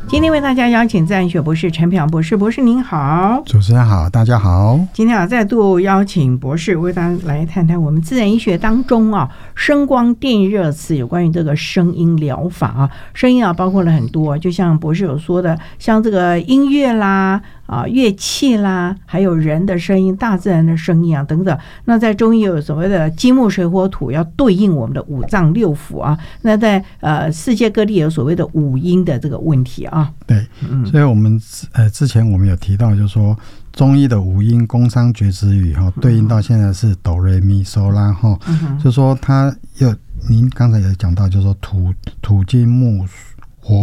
今天为大家邀请自然学博士陈平博士，博士您好。 主持人好，大家好。 今天再度邀请博士为大家来谈谈我们自然医学当中声光电热磁有关于这个声音疗法声音包括了很多，就像博士有说的，像这个音乐啦乐器啦，还有人的声音、大自然的声音等等。那在中医有所谓的金木水火土，要对应我们的五脏六腑那在世界各地有所谓的五音的这个问题对，所以我们之前我们有提到，就是说中医的五音宫商角徵羽对应到现在是哆来咪嗦拉就是说它您刚才也讲到，就是说土金木